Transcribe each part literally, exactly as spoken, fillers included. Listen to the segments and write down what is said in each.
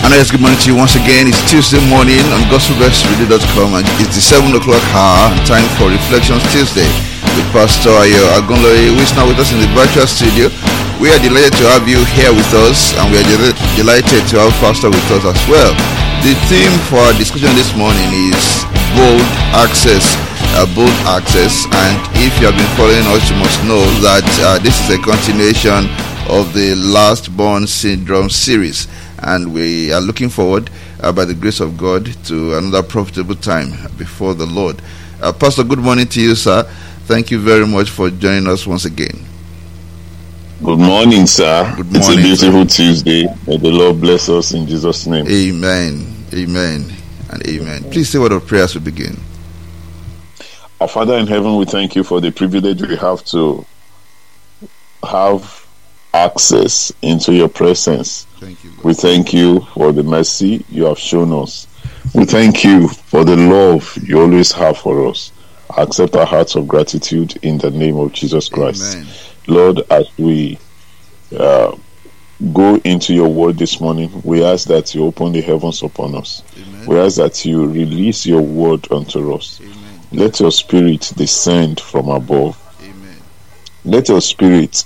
And yes, good morning to you once again. It's Tuesday morning on gospel best radio dot com, and it's the seven o'clock hour, time for Reflections Tuesday with Pastor Ayo Agunloye, who is now with us in the virtual studio. We are delighted to have you here with us, and we are del- delighted to have Pastor with us as well. The theme for our discussion this morning is bold access. Uh, bold access, and if you have been following us, you must know that uh, this is a continuation of the Last Born Syndrome series, and we are looking forward, uh, by the grace of God, to another profitable time before the Lord. Uh, Pastor, good morning to you, sir. Thank you very much for joining us once again. Good morning, sir. Good morning, it's a beautiful sir. Tuesday. May the Lord bless us in Jesus' name. Amen. Amen. And amen. Please say what of prayer as we begin. Our Father in heaven, we thank you for the privilege we have to have access into your presence. Thank you, Lord. We thank you for the mercy you have shown us. We thank you for the love you always have for us. Accept our hearts of gratitude in the name of Jesus Christ. Amen. Lord, as we uh, go into your word this morning, we ask that you open the heavens upon us. Amen. We ask that you release your word unto us. Amen. Let your spirit descend from above. Amen. Let your spirit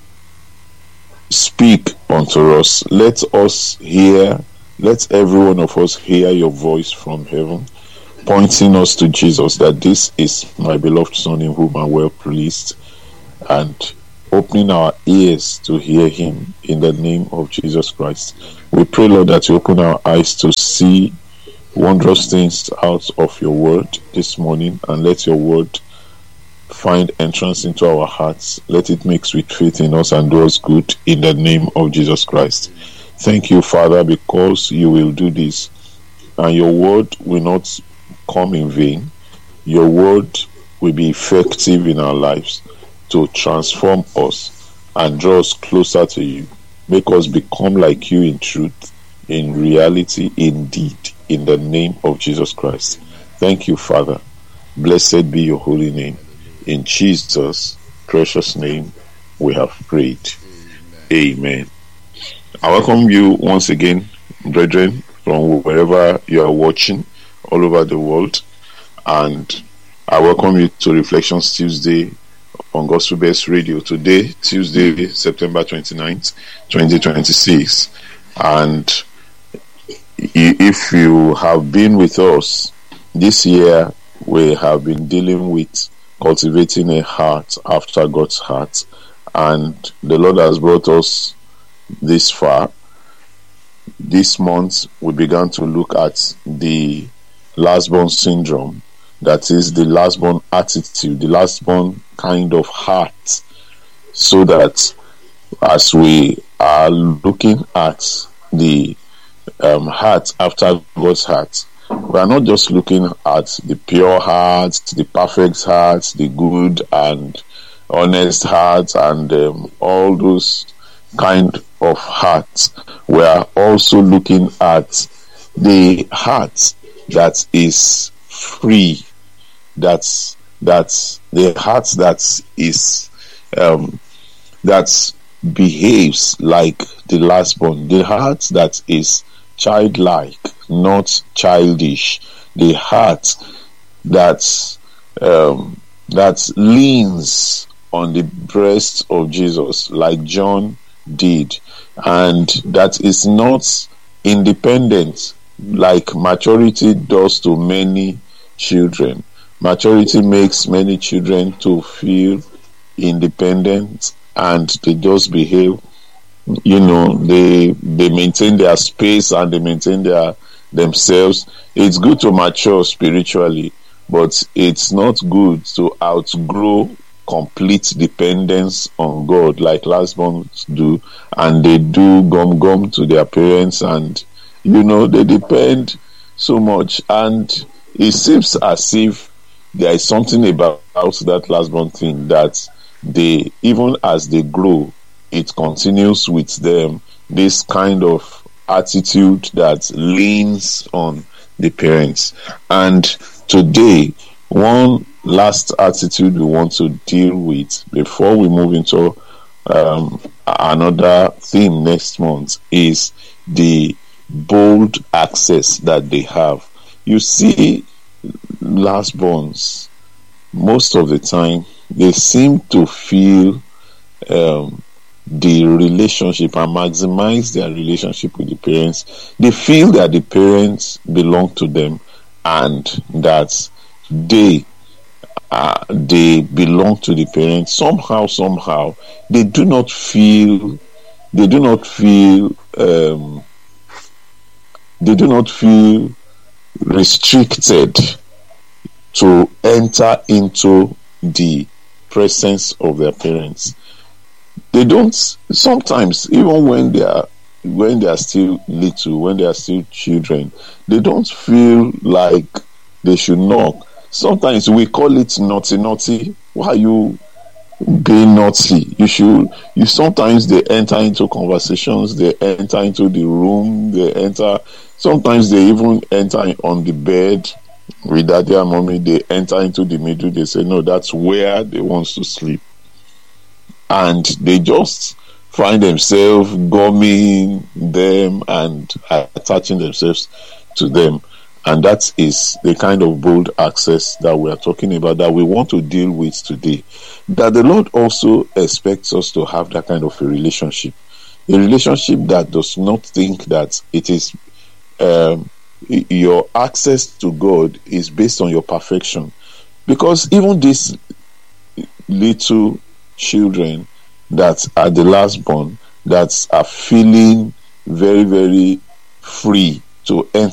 speak unto us. Let us hear, let every one of us hear your voice from heaven, pointing us to Jesus, that this is my beloved Son in whom I'm well pleased, and opening our ears to hear him in the name of Jesus Christ. We pray, Lord, that you open our eyes to see wondrous things out of your word this morning, and let your word find entrance into our hearts. Let it make sweet faith in us and do us good in the name of Jesus Christ. Thank you, Father, because you will do this, and your word will not come in vain. Your word will be effective in our lives to transform us and draw us closer to you. Make us become like you in truth, in reality, in deed, in the name of Jesus Christ. Thank you, Father. Blessed be your holy name. In Jesus' precious name we have prayed. Amen. I welcome you once again, brethren, from wherever you are watching all over the world, and I welcome you to Reflections Tuesday on Gospel Best Radio. Today, Tuesday, September twenty-ninth, twenty twenty-six, and if you have been with us this year, we have been dealing with cultivating a heart after God's heart, and the Lord has brought us this far. This month we began to look at the last born syndrome, that is the last born attitude, the last born kind of heart, so that as we are looking at the Um, heart after God's heart, we are not just looking at the pure heart, the perfect heart, the good and honest heart, and um, all those kind of hearts. We are also looking at the heart that is free, that's that's the heart that is um, that behaves like the last born, the heart that is childlike, not childish, the heart that um, that leans on the breast of Jesus like John did, and that is not independent like maturity does to many children. Maturity makes many children to feel independent, and they just behave, you know, they they maintain their space and they maintain their themselves. It's good to mature spiritually, but it's not good to outgrow complete dependence on God like lastborns do, and they do gum gum to their parents, and you know, they depend so much, and it seems as if there is something about that lastborn thing that they, even as they grow, it continues with them, this kind of attitude that leans on the parents. And today, one last attitude we want to deal with before we move into um, another theme next month is the bold access that they have. You see, lastborns, most of the time, they seem to feel um, the relationship and maximize their relationship with the parents. They feel that the parents belong to them and that they uh, they belong to the parents. Somehow, somehow, they do not feel. They do not feel. Um, they do not feel restricted to enter into the presence of their parents. They don't. Sometimes, even when they are when they are still little, when they are still children, they don't feel like they should knock. Sometimes we call it naughty, naughty. Why are you being naughty? You should. You sometimes they enter into conversations. They enter into the room. They enter. Sometimes they even enter on the bed with daddy and mommy. They enter into the middle. They say no, that's where they want to sleep, and they just find themselves gumming them and attaching themselves to them. And that is the kind of bold access that we are talking about, that we want to deal with today. That the Lord also expects us to have that kind of a relationship. A relationship that does not think that it is um, your access to God is based on your perfection. Because even these little children that are the last born, that are feeling very, very free to enter